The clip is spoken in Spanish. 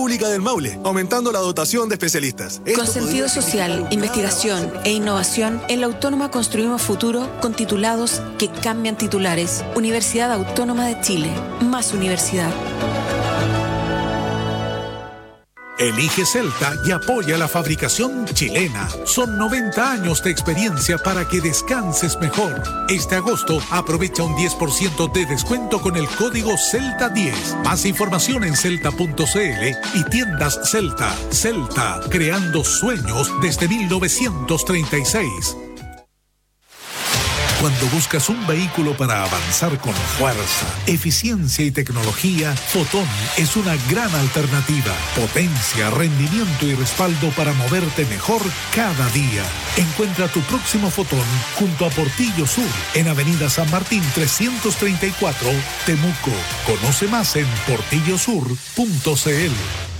Pública del Maule, aumentando la dotación de especialistas. Con sentido social, investigación e innovación, en la Autónoma construimos futuro con titulados que cambian titulares. Universidad Autónoma de Chile. Más universidad. Elige Celta y apoya la fabricación chilena. Son 90 años de experiencia para que descanses mejor. Este agosto aprovecha un 10% de descuento con el código CELTA10. Más información en celta.cl y tiendas Celta. Celta, creando sueños desde 1936. Cuando buscas un vehículo para avanzar con fuerza, eficiencia y tecnología, Fotón es una gran alternativa. Potencia, rendimiento y respaldo para moverte mejor cada día. Encuentra tu próximo Fotón junto a Portillo Sur, en Avenida San Martín 334, Temuco. Conoce más en portillosur.cl.